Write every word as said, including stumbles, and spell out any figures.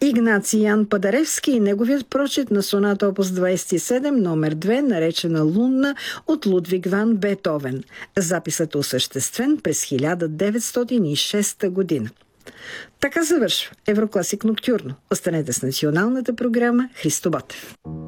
Игнаций Ян Падаревски и неговият прочит на соната опус двадесет и седем, номер две, наречена Лунна от Лудвиг ван Бетовен. Записът е осъществен през хиляда деветстотин и шеста година. Така завършва Еврокласик Ноктюрно. Останете с националната програма Христо Ботев.